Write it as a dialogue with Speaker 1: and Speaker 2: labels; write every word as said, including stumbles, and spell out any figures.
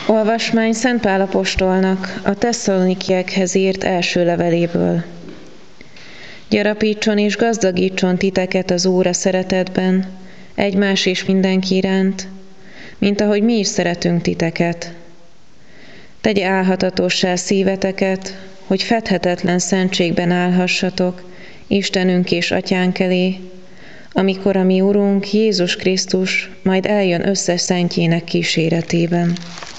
Speaker 1: Olvasmány Szent Pál apostolnak a Tesszalonikiekhez írt első leveléből. Gyarapítson és gazdagítson titeket az Úr a szeretetben, egymás és mindenki iránt, mint ahogy mi is szeretünk titeket. Tegye álhatatossá szíveteket, hogy fedhetetlen szentségben állhassatok Istenünk és Atyánk elé, amikor a mi Urunk Jézus Krisztus majd eljön összes szentjének kíséretében.